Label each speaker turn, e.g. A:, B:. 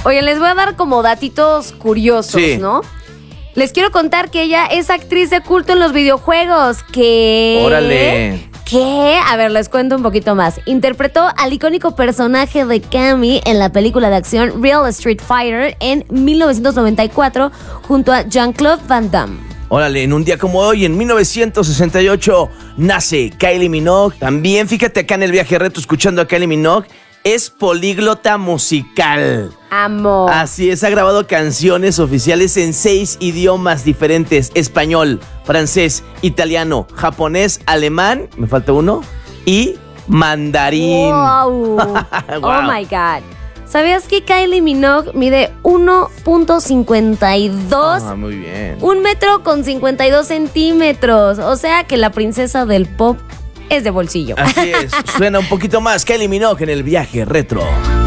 A: Oye, les voy a dar como datitos curiosos,
B: Sí.
A: ¿no? Les quiero contar que ella es actriz de culto en los videojuegos. ¿Qué?
B: Órale.
A: ¿Qué? A ver, les cuento un poquito más. Interpretó al icónico personaje de Cammy en la película de acción Real Street Fighter en 1994 junto a Jean-Claude Van Damme.
B: Órale, en un día como hoy, en 1968, nace Kylie Minogue. También, fíjate acá en el viaje retro, escuchando a Kylie Minogue, es políglota musical.
A: Amo.
B: Así es, ha grabado canciones oficiales en 6 idiomas diferentes: español, francés, italiano, japonés, alemán, me falta uno, y mandarín.
A: Wow. Oh my God. ¿Sabías que Kylie Minogue mide 1.52?
B: Ah, muy bien.
A: 1 metro con 52 centímetros. O sea que la princesa del pop es de bolsillo.
B: Así es, suena un poquito más Kylie Minogue en el viaje retro.